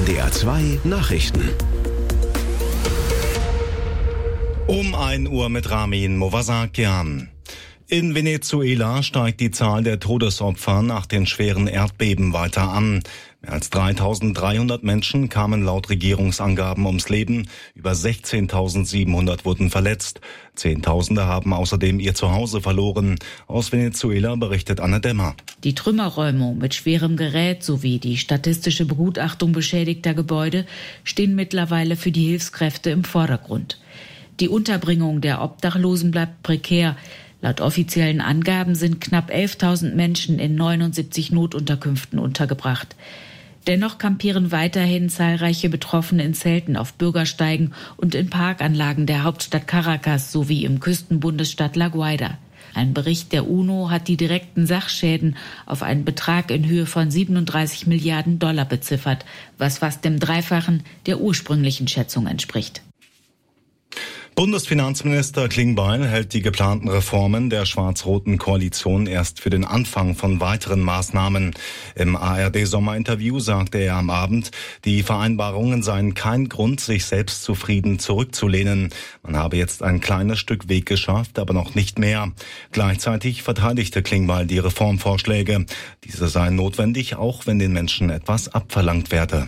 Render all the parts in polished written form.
NDR 2 Nachrichten. Um 1 Uhr mit Ramin Movasakian. In Venezuela steigt die Zahl der Todesopfer nach den schweren Erdbeben weiter an. Mehr als 3.300 Menschen kamen laut Regierungsangaben ums Leben, über 16.700 wurden verletzt. Zehntausende haben außerdem ihr Zuhause verloren. Aus Venezuela berichtet Anne Dämmer. Die Trümmerräumung mit schwerem Gerät sowie die statistische Begutachtung beschädigter Gebäude stehen mittlerweile für die Hilfskräfte im Vordergrund. Die Unterbringung der Obdachlosen bleibt prekär. Laut offiziellen Angaben sind knapp 11.000 Menschen in 79 Notunterkünften untergebracht. Dennoch kampieren weiterhin zahlreiche Betroffene in Zelten auf Bürgersteigen und in Parkanlagen der Hauptstadt Caracas sowie im Küstenbundesstaat La Guaira. Ein Bericht der UNO hat die direkten Sachschäden auf einen Betrag in Höhe von 37 Milliarden $, beziffert, was fast dem Dreifachen der ursprünglichen Schätzung entspricht. Bundesfinanzminister Klingbeil hält die geplanten Reformen der schwarz-roten Koalition erst für den Anfang von weiteren Maßnahmen. Im ARD-Sommerinterview sagte er am Abend, die Vereinbarungen seien kein Grund, sich selbstzufrieden zurückzulehnen. Man habe jetzt ein kleines Stück Weg geschafft, aber noch nicht mehr. Gleichzeitig verteidigte Klingbeil die Reformvorschläge. Diese seien notwendig, auch wenn den Menschen etwas abverlangt werde.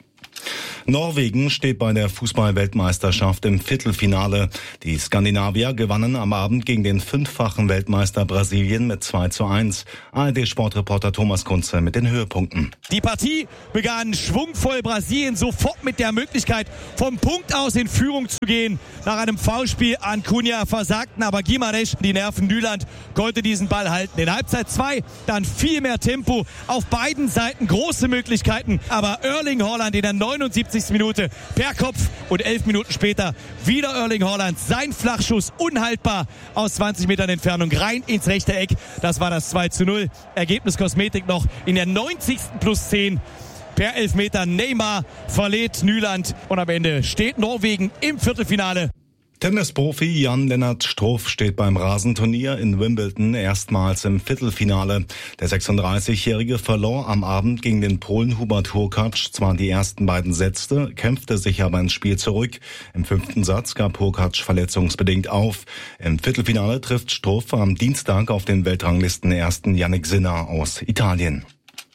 Norwegen steht bei der Fußball-Weltmeisterschaft im Viertelfinale. Die Skandinavier gewannen am Abend gegen den 5-fachen Weltmeister Brasilien mit 2:1. ARD-Sportreporter Thomas Kunze mit den Höhepunkten. Die Partie begann schwungvoll. Brasilien sofort mit der Möglichkeit, vom Punkt aus in Führung zu gehen. Nach einem Foulspiel an Cunha versagten aber Guimarães die Nerven. Nyland konnte diesen Ball halten. In Halbzeit 2 dann viel mehr Tempo. Auf beiden Seiten große Möglichkeiten. Aber Erling Haaland in der 79. Minute per Kopf und 11 Minuten später wieder Erling Haaland. Sein Flachschuss unhaltbar aus 20 Metern Entfernung rein ins rechte Eck. Das war das 2:0. Ergebnis Kosmetik noch in der 90. plus 10. Per Elfmeter Neymar verlädt Nyland und am Ende steht Norwegen im Viertelfinale. Tennisprofi Jan-Lennart Struff steht beim Rasenturnier in Wimbledon erstmals im Viertelfinale. Der 36-Jährige verlor am Abend gegen den Polen Hubert Hurkacz zwar die ersten beiden Sätze, kämpfte sich aber ins Spiel zurück. Im 5. Satz gab Hurkacz verletzungsbedingt auf. Im Viertelfinale trifft Struff am Dienstag auf den Weltranglistenersten Yannick Sinner aus Italien.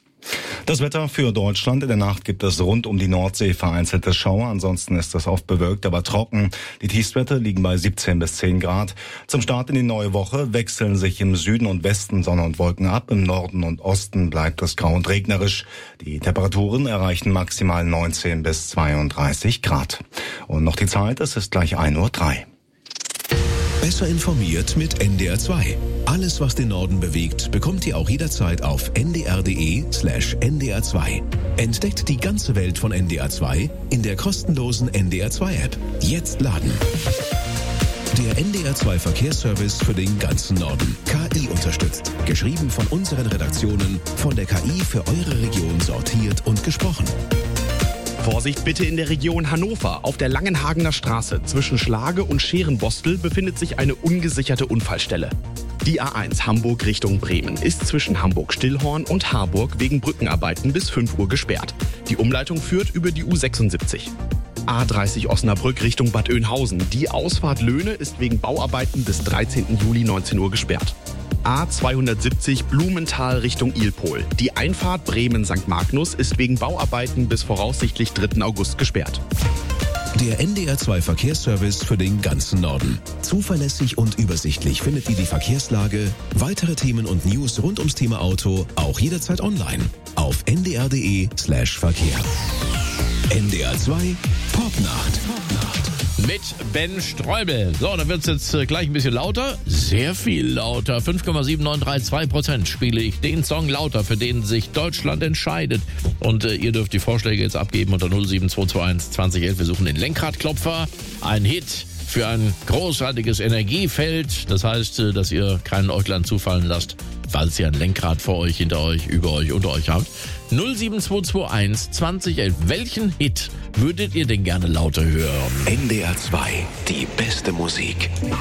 Das Wetter für Deutschland. In der Nacht gibt es rund um die Nordsee vereinzelte Schauer. Ansonsten ist es oft bewölkt, aber trocken. Die Tiefstwerte liegen bei 17 bis 10 Grad. Zum Start in die neue Woche wechseln sich im Süden und Westen Sonne und Wolken ab. Im Norden und Osten bleibt es grau und regnerisch. Die Temperaturen erreichen maximal 19 bis 32 Grad. Und noch die Zeit, es ist gleich 1:03 Uhr. Besser informiert mit NDR 2. Alles, was den Norden bewegt, bekommt ihr auch jederzeit auf ndr.de/NDR 2. Entdeckt die ganze Welt von NDR 2 in der kostenlosen NDR 2 App. Jetzt laden. Der NDR 2 Verkehrsservice für den ganzen Norden. KI unterstützt. Geschrieben von unseren Redaktionen, von der KI für eure Region sortiert und gesprochen. Vorsicht bitte in der Region Hannover. Auf der Langenhagener Straße zwischen Schlage und Scherenbostel befindet sich eine ungesicherte Unfallstelle. Die A1 Hamburg Richtung Bremen ist zwischen Hamburg-Stillhorn und Harburg wegen Brückenarbeiten bis 5 Uhr gesperrt. Die Umleitung führt über die U76. A30 Osnabrück Richtung Bad Oeynhausen. Die Ausfahrt Löhne ist wegen Bauarbeiten bis 13. Juli 19 Uhr gesperrt. A270 Blumenthal Richtung Ilpol. Die Einfahrt Bremen-St. Magnus ist wegen Bauarbeiten bis voraussichtlich 3. August gesperrt. Der NDR 2 Verkehrsservice für den ganzen Norden. Zuverlässig und übersichtlich findet ihr die Verkehrslage, weitere Themen und News rund ums Thema Auto auch jederzeit online auf ndr.de/Verkehr. NDR 2 Popnacht. Mit Ben Streubel. So, dann wird es jetzt gleich ein bisschen lauter. Sehr viel lauter. 5,7932% spiele ich den Song lauter, für den sich Deutschland entscheidet. Und ihr dürft die Vorschläge jetzt abgeben unter 07221 2011. Wir suchen den Lenkradklopfer. Ein Hit für ein großartiges Energiefeld. Das heißt, dass ihr keinen Äuglein zufallen lasst, falls ihr ein Lenkrad vor euch, hinter euch, über euch, unter euch habt. 07221 2011. Welchen Hit würdet ihr denn gerne lauter hören? NDR 2, die beste Musik.